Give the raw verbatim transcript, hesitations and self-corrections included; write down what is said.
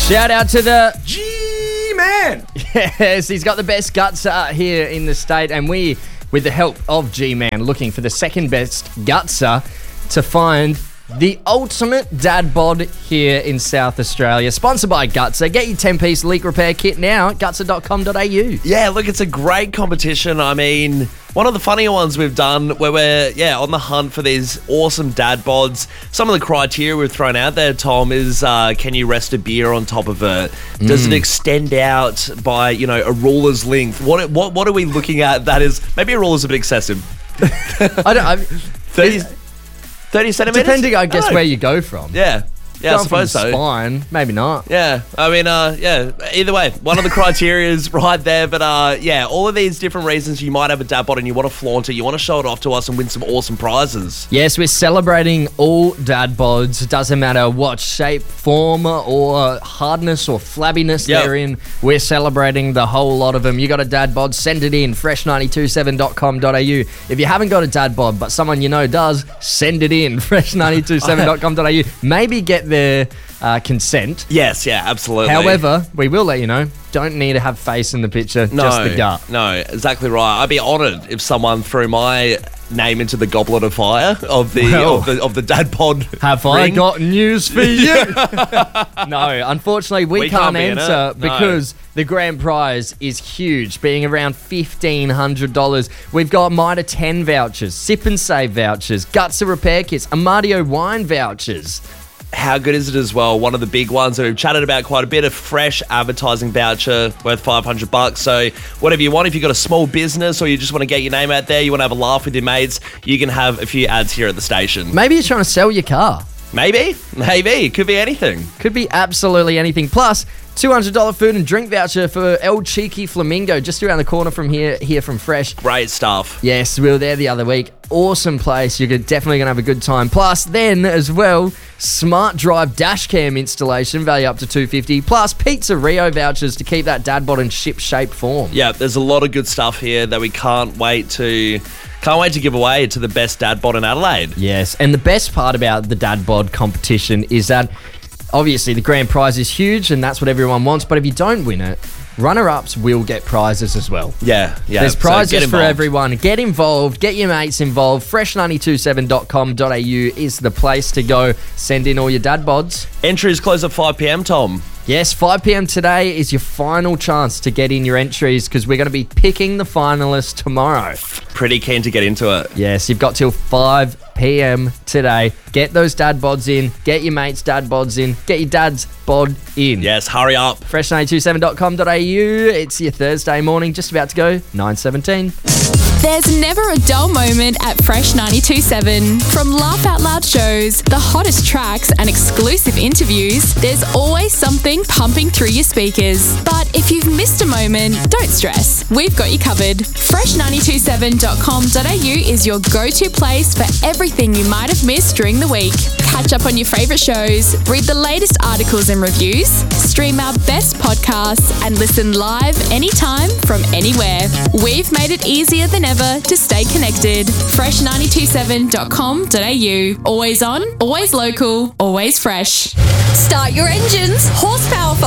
Shout out to the G-Man. Yes, he's got the best guts uh, here in the state, and we, with the help of G-Man, looking for the second best gutser to find the ultimate dad bod here in South Australia. Sponsored by Gutser. Get your ten-piece leak repair kit now at gutser dot com dot a u. Yeah, look, it's a great competition. I mean, one of the funnier ones we've done where we're, yeah, on the hunt for these awesome dad bods. Some of the criteria we've thrown out there, Tom, is uh, can you rest a beer on top of it? Does Mm. it extend out by, you know, a ruler's length? What what what are we looking at that is, maybe a ruler's a bit excessive. I don't. I, thirty, thirty centimetres? depending, I guess, don't know. where you go from. Yeah. Yeah, I Going suppose from so. spine, maybe not. Yeah, I mean, uh, yeah, either way, one of the criteria is right there, but uh, yeah, all of these different reasons you might have a dad bod and you want to flaunt it, you want to show it off to us and win some awesome prizes. Yes, we're celebrating all dad bods. It doesn't matter what shape, form, or hardness or flabbiness Yep. they're in. We're celebrating the whole lot of them. You got a dad bod, send it in, fresh nine two seven dot com dot a u. If you haven't got a dad bod, but someone you know does, send it in, fresh nine two seven dot com dot a u. Maybe get their uh, consent. Yes, yeah, absolutely. However, we will let you know, don't need to have face in the picture, no, just the gut. No, exactly right. I'd be honoured if someone threw my name into the goblet of fire of the Well, of the, of the dad pod. Have I ring. got news for you? No, unfortunately, we, We can't, can't be in enter it. No. because the grand prize is huge, being around fifteen hundred dollars. We've got Mitre ten vouchers, Sip and Save vouchers, Gutser repair kits, Amadio wine vouchers. How good is it as well? One of the big ones that we've chatted about quite a bit, a fresh advertising voucher worth five hundred bucks. So whatever you want, if you've got a small business or you just want to get your name out there, you want to have a laugh with your mates, you can have a few ads here at the station. Maybe you're trying to sell your car. Maybe, maybe. It could be anything. Could be absolutely anything. Plus, two hundred dollars food and drink voucher for El Cheeky Flamingo, just around the corner from here, here from Fresh. Great stuff. Yes, we were there the other week. Awesome place. You're definitely going to have a good time. Plus, then as well, Smart Drive dash cam installation, value up to two hundred fifty dollars. Plus, Pizza Rio vouchers to keep that dad bod in ship shape form. Yeah, there's a lot of good stuff here that we can't wait to can't wait to give away to the best dad bod in Adelaide. Yes, and the best part about the dad bod competition is that obviously the grand prize is huge and that's what everyone wants, but if you don't win it, runner-ups will get prizes as well. Yeah, yeah. There's so prizes get for involved. everyone. Get involved. Get your mates involved. fresh nine two seven dot com dot a u is the place to go. Send in all your dad bods. Entries close at five p.m, Tom. Yes, five p.m. today is your final chance to get in your entries because we're going to be picking the finalists tomorrow. Pretty keen to get into it. Yes, you've got till five p.m. today. Get those dad bods in. Get your mates' dad bods in. Get your dad's bod in. Yes, hurry up. fresh nine two seven dot com dot a u. It's your Thursday morning, just about to go, nine seventeen. There's never a dull moment at Fresh ninety-two point seven. From laugh out loud shows, the hottest tracks, and exclusive interviews, there's always something pumping through your speakers. But if you've missed a moment, don't stress. We've got you covered. fresh ninety-two point seven dot com dot a u is your go-to place for everything you might have missed during the week. Catch up on your favourite shows, read the latest articles and reviews, stream our best podcasts, and listen live anytime from anywhere. We've made it easier than ever to stay connected. fresh ninety-two point seven dot com dot a u. Always on, always local, always fresh. Start your engines. Horsepower for